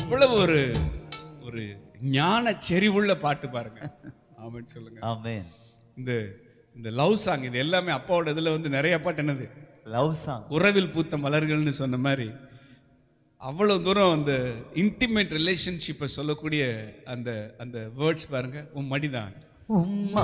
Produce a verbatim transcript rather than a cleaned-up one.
எவ்வளவு ஒரு ஒரு ஞான செறிவுள்ள பாட்டு பாருங்க. ஆமென் சொல்லுங்க. ஆமென். இந்த இந்த லவ் சாங் இது எல்லாமே அப்பாவோட இதுல வந்து நிறைய பாட்டு என்னது லவ் சாங். உறவில் பூத்த மலர்கள்னு சொன்ன மாதிரி அவ்வளவு தூரம் அந்த இன்டிமேட் ரிலேஷன்ஷிப்பை சொல்லக்கூடிய அந்த அந்த வேர்ட்ஸ் பாருங்க. உன் மடிதான் உம்மா